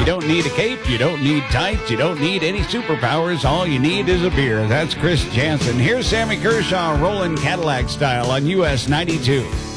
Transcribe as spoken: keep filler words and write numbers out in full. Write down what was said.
You don't need a cape. You don't need tights. You don't need any superpowers. All you need is a beer. That's Chris Jansen. Here's Sammy Kershaw rolling Cadillac style on U S ninety-two.